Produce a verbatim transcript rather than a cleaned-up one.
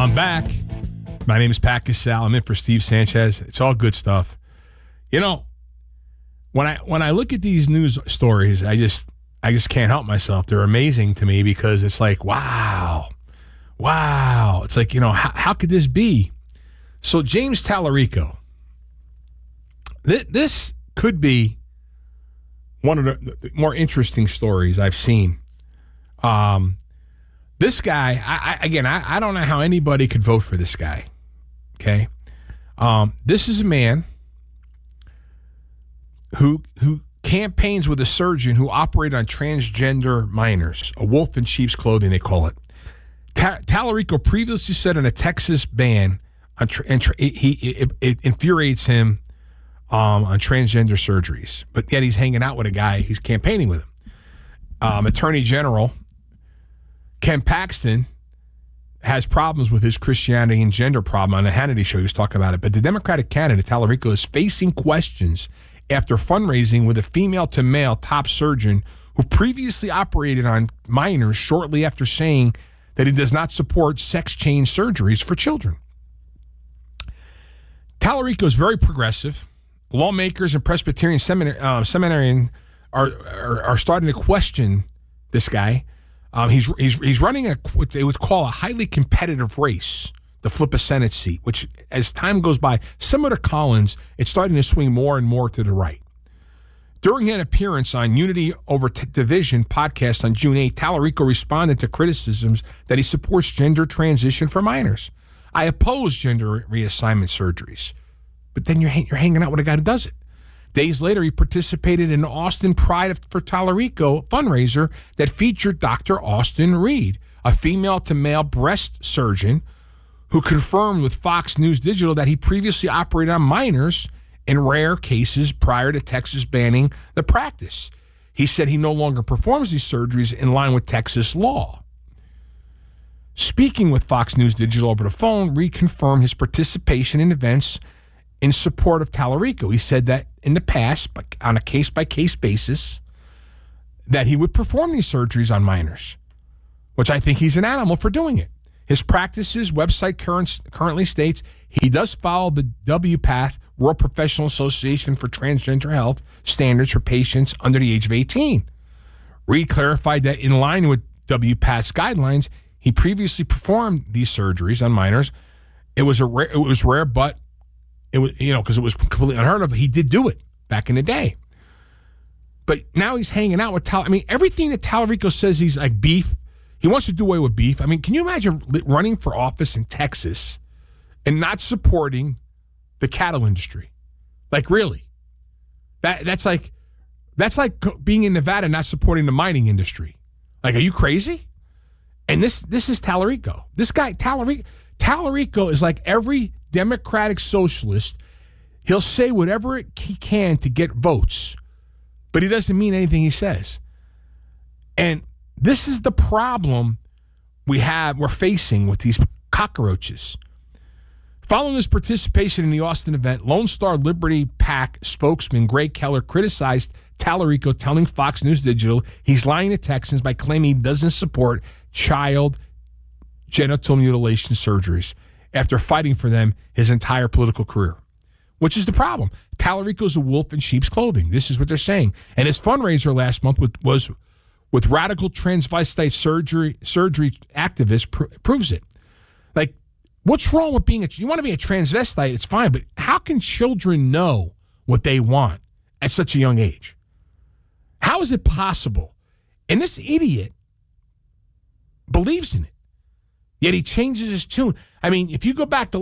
I'm back. My name is Pat Casale. I'm in for Steve Sanchez. It's all good stuff. You know, when I when I look at these news stories, I just I just can't help myself. They're amazing to me because it's like, wow, wow. It's like, you know, how, how could this be? So James Tallarico, th- this could be one of the, the more interesting stories I've seen. Um, this guy, I, I, again, I, I don't know how anybody could vote for this guy. Okay, um, this is a man who who campaigns with a surgeon who operated on transgender minors, a wolf in sheep's clothing, they call it. Ta- Tallarico previously said in a Texas ban, on tra- and tra- he it, it infuriates him um, on transgender surgeries, but yet he's hanging out with a guy, he's campaigning with him. Um, Attorney General Ken Paxton has problems with his Christianity and gender problem on the Hannity show. He was talking about it. But the Democratic candidate, Tallarico, is facing questions after fundraising with a female-to-male top surgeon who previously operated on minors shortly after saying that he does not support sex change surgeries for children. Tallarico is very progressive. Lawmakers and Presbyterian seminary, uh, seminarian are, are are starting to question this guy. Um, he's he's he's running a what they would call a highly competitive race to flip a Senate seat, which as time goes by, similar to Collins, it's starting to swing more and more to the right. During an appearance on Unity Over T- Division podcast on June eighth, Tallarico responded to criticisms that he supports gender transition for minors. I oppose gender reassignment surgeries, but then you're you're hanging out with a guy who does it. Days later, he participated in Austin Pride for Tallarico fundraiser that featured Doctor Austin Reed, a female-to-male breast surgeon who confirmed with Fox News Digital that he previously operated on minors in rare cases prior to Texas banning the practice. He said he no longer performs these surgeries in line with Texas law. Speaking with Fox News Digital over the phone, Reed confirmed his participation in events in support of Tallarico. He said that in the past, but on a case-by-case basis, that he would perform these surgeries on minors, which I think he's an animal for doing it. His practices website current, currently states he does follow the W PATH, World Professional Association for Transgender Health, standards for patients under the age of eighteen. Reed clarified that in line with W PATH's guidelines, he previously performed these surgeries on minors. It was a rare, it was rare, but it was, you know, because it was completely unheard of. He did do it back in the day. But now he's hanging out with Tal. I mean, everything that Tallarico says he's like beef. He wants to do away with beef. I mean, can you imagine running for office in Texas and not supporting the cattle industry? Like, really? That that's like that's like being in Nevada and not supporting the mining industry. Like, are you crazy? And this this is Tallarico. This guy, Tallarico, Tallarico is like every Democratic socialist. He'll say whatever he can to get votes, but he doesn't mean anything he says. And this is the problem we have, we're facing with these cockroaches. Following his participation in the Austin event, Lone Star Liberty PAC spokesman Greg Keller criticized Tallarico, telling Fox News Digital he's lying to Texans by claiming he doesn't support child genital mutilation surgeries after fighting for them his entire political career, which is the problem. Tallarico's a wolf in sheep's clothing. This is what they're saying. And his fundraiser last month with, was with radical transvestite surgery surgery activists pr- proves it. Like, what's wrong with being a, you want to be a transvestite, it's fine, but how can children know what they want at such a young age? How is it possible? And this idiot believes in it, yet he changes his tune. I mean, if you go back to